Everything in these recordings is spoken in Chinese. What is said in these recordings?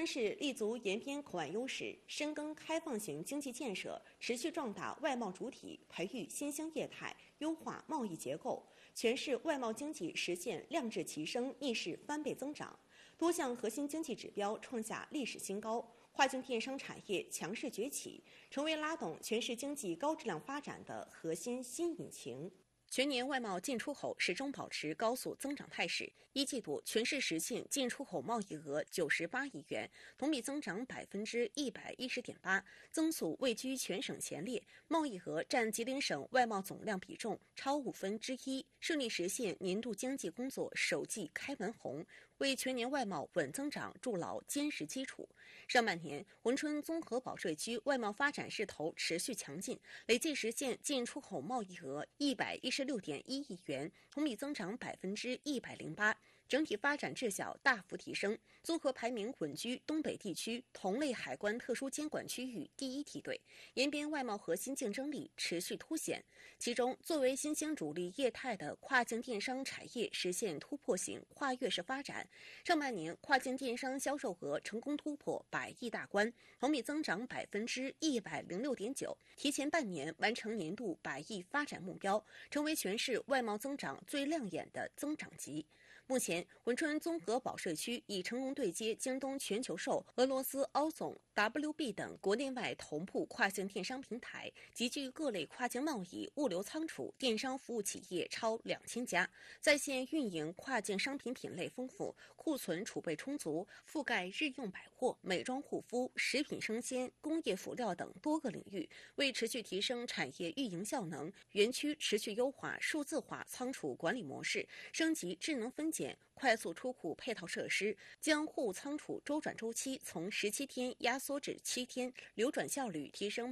春市立足沿边口岸优势，深耕开放型经济建设，持续壮大外贸主体，培育新兴业态，优化贸易结构，全市外贸经济实现量质齐升、逆势翻倍增长，多项核心经济指标创下历史新高。跨境电商产业强势崛起，成为拉动全市经济高质量发展的核心新引擎。全年外贸进出口始终保持高速增长态势，一季度全市实现进出口贸易额98亿元，同比增长110.8%，增速位居全省前列，贸易额占吉林省外贸总量比重超1/5，顺利实现年度经济工作首季开门红，为全年外贸稳增长筑牢坚实基础。上半年，珲春综合保税区外贸发展势头持续强劲，累计实现进出口贸易额116.1亿元，同比增长108%，整体发展质效大幅提升，综合排名稳居东北地区同类海关特殊监管区域第1梯队，沿边外贸核心竞争力持续凸显。其中，作为新兴主力业态的跨境电商产业实现突破性跨越式发展。上半年，跨境电商销售额成功突破100亿大关，同比增长106.9%，提前半年完成年度100亿发展目标，成为全市外贸增长最亮眼的增长极。目前，珲春综合保税区已成功对接京东全球售、俄罗斯凹总、WB 等国内外同步跨境电商平台，集聚各类跨境贸易、物流仓储、电商服务企业超2000家，在线运营跨境商品品类丰富，库存储备充足，覆盖日用百货、美妆护肤、食品生鲜、工业辅料等多个领域，为持续提升产业运营效能，园区持续优化数字化仓储管理模式，升级智能分拣、快速出库配套设施，将货物仓储周转周期从17天压缩至7天，流转效率提升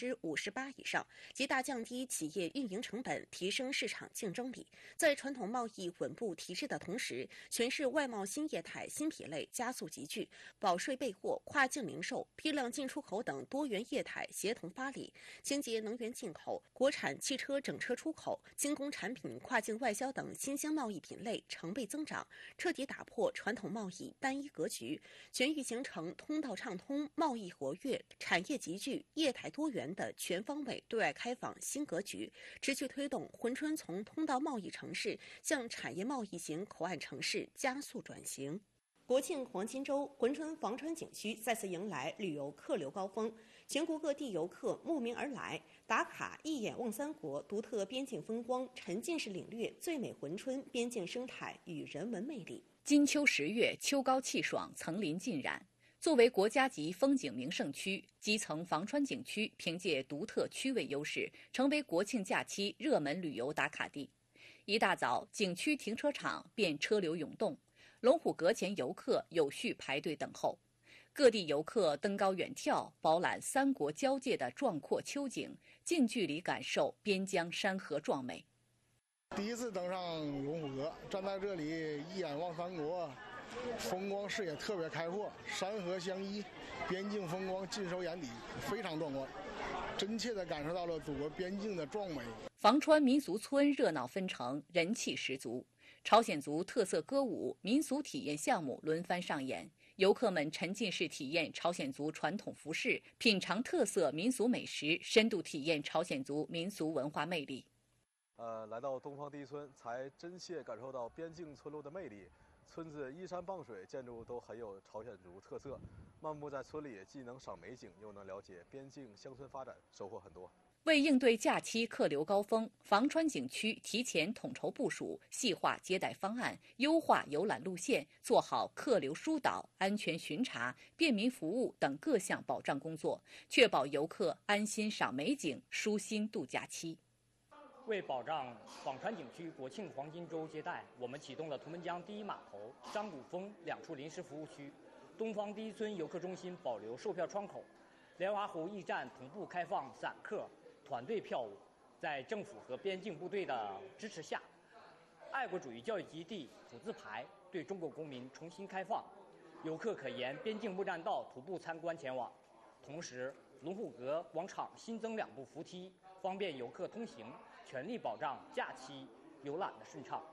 58%以上，极大降低企业运营成本，提升市场竞争力。在传统贸易稳步提质的同时，全市外贸新业态新品类加速集聚，保税备货、跨境零售、批量进出口等多元业态协同发力，清洁能源进口、国产汽车整车出口、精工产品跨境外销等新兴贸易品类成倍增长，彻底打破传统贸易单一格局，全域形成通道畅通、贸易活跃、产业集聚、业态多元的全方位对外开放新格局，持续推动珲春从通道贸易城市向产业贸易型口岸城市加速转型。国庆黄金周，珲春房川景区再次迎来旅游客流高峰，全国各地游客慕名而来，打卡一眼望三国独特边境风光，沉浸式领略最美珲春边境生态与人文魅力。 金秋10月，秋高气爽，层林尽染。作为国家级风景名胜区，基层房川景区凭借独特区位优势，成为国庆假期热门旅游打卡地。一大早，景区停车场便车流涌动，龙虎阁前游客有序排队等候。各地游客登高远眺，饱览三国交界的壮阔秋景，近距离感受边疆山河壮美。 第一次登上龙虎阁，站在这里一眼望三国，风光视野特别开阔，山河相依，边境风光尽收眼底，非常壮观，真切地感受到了祖国边境的壮美。 房川民俗村热闹纷呈，人气十足，朝鲜族特色歌舞、民俗体验项目轮番上演，游客们沉浸式体验朝鲜族传统服饰，品尝特色民俗美食，深度体验朝鲜族民俗文化魅力。 来到东方第一村，才真切感受到边境村落的魅力。村子依山傍水，建筑都很有朝鲜族特色。漫步在村里，既能赏美景，又能了解边境乡村发展，收获很多。 为应对假期客流高峰，房川景区提前统筹部署，细化接待方案，优化游览路线，做好客流疏导、安全巡查、便民服务等各项保障工作，确保游客安心赏美景、舒心度假期。 为保障房川景区国庆黄金周接待，我们启动了图们江第一码头、张古峰2处临时服务区，东方第一村游客中心保留售票窗口，莲华湖驿站同步开放散客、团队票务。在政府和边境部队的支持下，爱国主义教育基地土字牌对中国公民重新开放，游客可沿边境木栈道徒步参观前往。同时，龙虎阁广场新增2部扶梯，方便游客通行，全力保障假期游览的顺畅。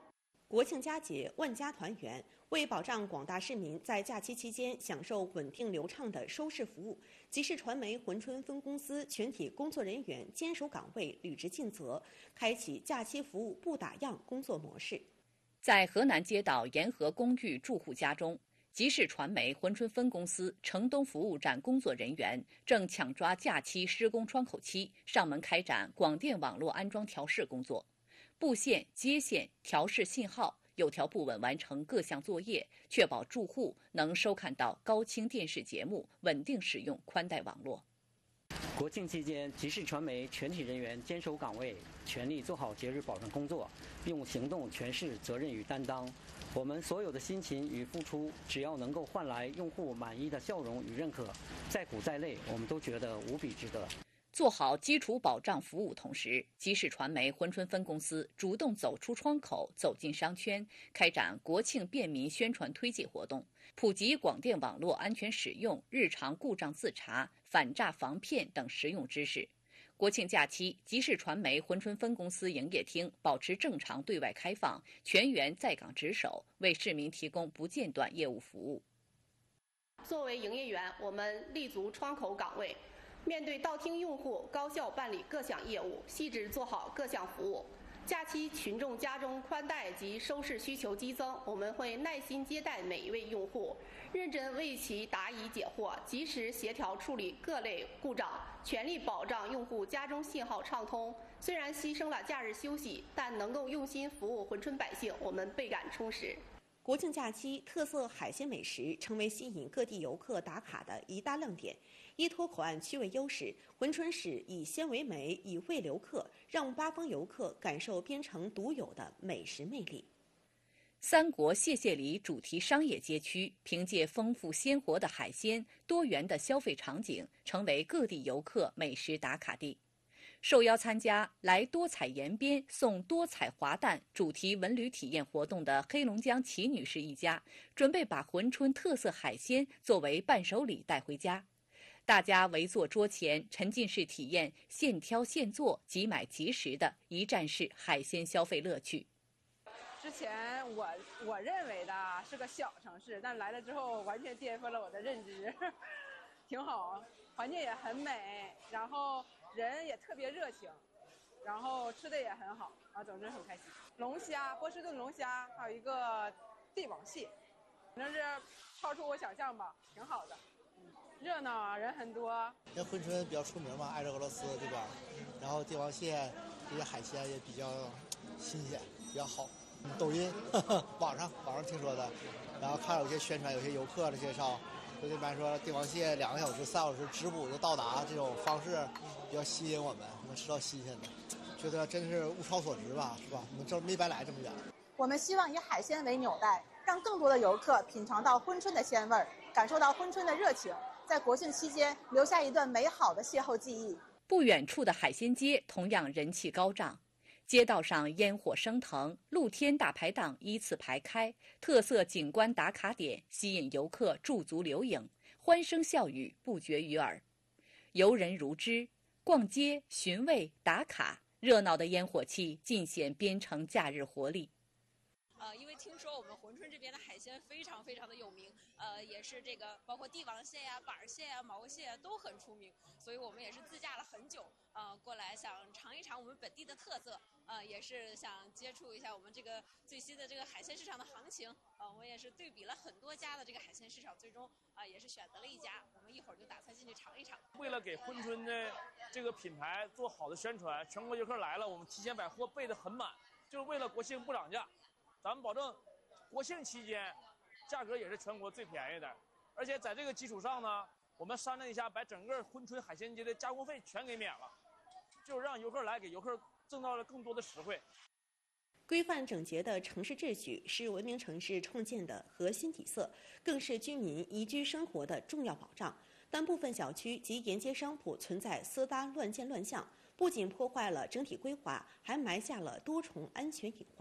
国庆佳节，万家团圆。为保障广大市民在假期期间享受稳定流畅的收视服务，吉视传媒珲春分公司全体工作人员坚守岗位，履职尽责，开启假期服务不打烊工作模式。 在河南街道沿河公寓住户家中，吉视传媒珲春分公司城东服务站工作人员正抢抓假期施工窗口期，上门开展广电网络安装调试工作，布线、接线、调试信号，有条不紊完成各项作业，确保住户能收看到高清电视节目，稳定使用宽带网络。 国庆期间，吉视传媒全体人员坚守岗位，全力做好节日保障工作，用行动诠释责任与担当。我们所有的辛勤与付出，只要能够换来用户满意的笑容与认可，再苦再累，我们都觉得无比值得。 做好基础保障服务同时，吉视传媒珲春分公司主动走出窗口，走进商圈，开展国庆便民宣传推介活动，普及广电网络安全使用、日常故障自查、反诈防骗等实用知识。国庆假期，吉视传媒珲春分公司营业厅保持正常对外开放，全员在岗值守，为市民提供不间断业务服务。 作为营业员，我们立足窗口岗位，面对到厅用户，高效办理各项业务，细致做好各项服务。假期群众家中宽带及收视需求激增，我们会耐心接待每一位用户，认真为其答疑解惑，及时协调处理各类故障，全力保障用户家中信号畅通。虽然牺牲了假日休息，但能够用心服务珲春百姓，我们倍感充实。 国庆假期，特色海鲜美食成为吸引各地游客打卡的一大亮点。依托口岸区位优势，珲春市以鲜为美，以味留客，让八方游客感受边城独有的美食魅力。 三国谢谢礼主题商业街区凭借丰富鲜活的海鲜、多元的消费场景，成为各地游客美食打卡地。受邀参加来多彩延边送多彩滑蛋主题文旅体验活动的黑龙江齐女士一家，准备把珲春特色海鲜作为伴手礼带回家。大家围坐桌前，沉浸式体验现挑现做、即买即食的一站式海鲜消费乐趣。 之前我认为的是个小城市，但来了之后完全颠覆了我的认知，挺好，环境也很美，然后人也特别热情，然后吃的也很好啊，总之很开心。龙虾，波士顿龙虾，还有一个帝王蟹，反正是超出我想象吧，挺好的。热闹啊，人很多。 因为珲春比较出名嘛，挨着俄罗斯这边，然后帝王蟹这些海鲜也比较新鲜，比较好。抖音、网上听说的，然后看有些宣传，有些游客的介绍，就这边说帝王蟹2个小时、3小时直捕就到达，这种方式比较吸引我们，能吃到新鲜的，觉得真是物超所值吧，是吧？我们这没白来这么远。 我们希望以海鲜为纽带，让更多的游客品尝到珲春的鲜味儿，感受到珲春的热情。在国庆期间留下一段美好的邂逅记忆。 不远处的海鲜街同样人气高涨，街道上烟火升腾，露天大排档依次排开，特色景观打卡点吸引游客驻足留影，欢声笑语不绝于耳。游人如织，逛街、寻味、打卡，热闹的烟火气尽显边城假日活力。 因为听说我们珲春这边的海鲜非常非常的有名，也是这个包括帝王蟹呀、板蟹呀、毛蟹呀都很出名，所以我们也是自驾了很久，过来想尝一尝我们本地的特色，也是想接触一下我们这个最新的这个海鲜市场的行情，我们也是对比了很多家的这个海鲜市场，最终也是选择了一家，我们一会儿就打算进去尝一尝。 为了给珲春的这个品牌做好的宣传，全国游客来了，我们提前把货备得很满，就是为了国庆不涨价。咱们保证国庆期间价格也是全国最便宜的，而且在这个基础上呢，我们商量一下，把整个珲春海鲜街的加工费全给免了，就是让游客来，给游客挣到了更多的实惠。 规范整洁的城市秩序是文明城市创建的核心底色，更是居民宜居生活的重要保障。但部分小区及沿街商铺存在私搭乱建乱象，不仅破坏了整体规划，还埋下了多重安全隐患。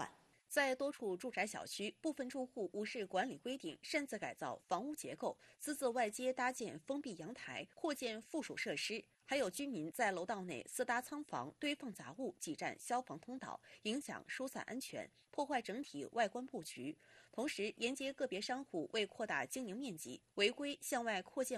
在多处住宅小区，部分住户无视管理规定，擅自改造房屋结构，私自外接搭建封闭阳台，扩建附属设施。还有居民在楼道内私搭仓房，堆放杂物，挤占消防通道，影响疏散安全，破坏整体外观布局。同时，沿街个别商户为扩大经营面积，违规向外扩建